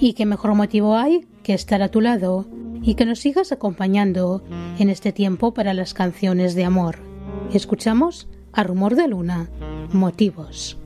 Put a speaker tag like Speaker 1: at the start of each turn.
Speaker 1: Y qué mejor motivo hay que estar a tu lado y que nos sigas acompañando en este tiempo para las canciones de amor. Escuchamos a Rumor de Luna, Motivos.